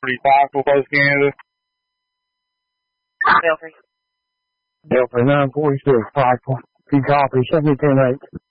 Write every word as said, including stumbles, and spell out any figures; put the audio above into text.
thirty-five for Post Canada. Belfry. Belfry nine forty-six, five, two copy, seventy ten eight.